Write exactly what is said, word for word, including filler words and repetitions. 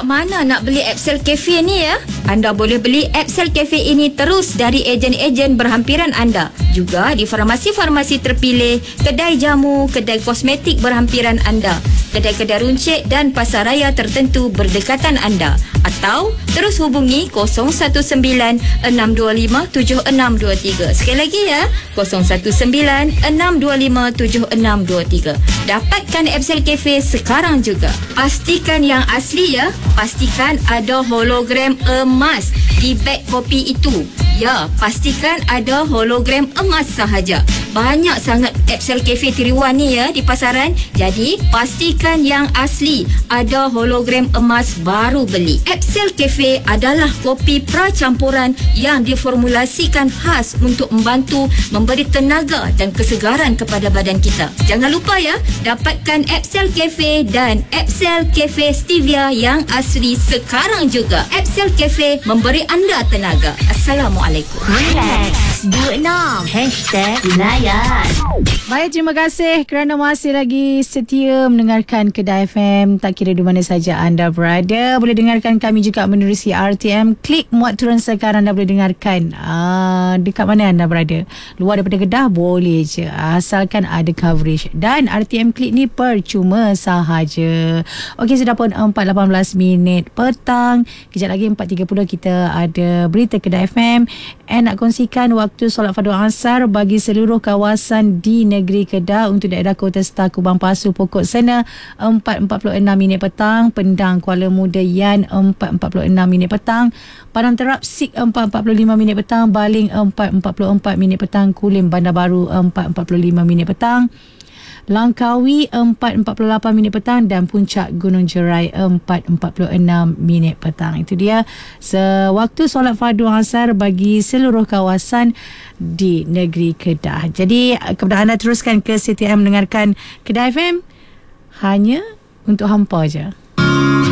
kat mana nak beli Epsel Cafe ni ya? Anda boleh beli Epsel Cafe ini terus dari ejen-ejen berhampiran anda. Juga di farmasi-farmasi terpilih, kedai jamu, kedai kosmetik berhampiran anda, kedai-kedai runcit dan pasaraya tertentu berdekatan anda. Atau terus hubungi kosong satu sembilan enam dua lima tujuh enam dua tiga. Sekali lagi ya, kosong satu sembilan enam dua lima tujuh enam dua tiga. Dapatkan Epsel Cafe sekarang juga. Pastikan yang asli ya. Pastikan ada hologram emas di beg kopi itu. Ya, pastikan ada hologram emas sahaja. Banyak sangat Epsel Cafe tiga in one ni ya di pasaran. Jadi, pastikan yang asli. Ada hologram emas baru beli. Epsel Cafe adalah kopi pracampuran yang diformulasikan khas untuk membantu memberi tenaga dan kesegaran kepada badan kita. Jangan lupa ya, dapatkan Epsel Cafe dan Epsel Cafe Stevia yang asli sekarang juga. Epsel Cafe memberi anda tenaga. Assalamualaikum. Relax, do it now. Hashtag Layan. Baik, terima kasih kerana masih lagi setia mendengarkan Kedah F M. Tak kira di mana saja anda berada, boleh dengarkan kami juga menerusi R T M. Klik muat turun sekarang, anda boleh dengarkan uh, dekat mana anda berada. Luar daripada Kedah boleh je, asalkan ada coverage. Dan R T M Klik ni percuma sahaja. Okey, sudah pun empat lapan belas minit petang. Kejap lagi empat tiga puluh kita ada berita Kedah F M. And nak kongsikan waktu solat fardu asar bagi seluruh kawasan di negeri Kedah untuk daerah Kota Star, Kubang Pasu, Pokok Sena empat empat puluh enam minit petang, Pendang, Kuala Muda, Yan empat empat puluh enam minit petang, Padang Terap, Sik empat empat puluh lima minit petang, Baling empat empat puluh empat minit petang, Kulim, Bandar Baru empat empat puluh lima minit petang, Langkawi empat empat puluh lapan minit petang dan Puncak Gunung Jerai empat empat puluh enam minit petang. Itu dia sewaktu solat fardu asar bagi seluruh kawasan di negeri Kedah. Jadi kepada anda teruskan ke C T M mendengarkan Kedah F M hanya untuk hampa je.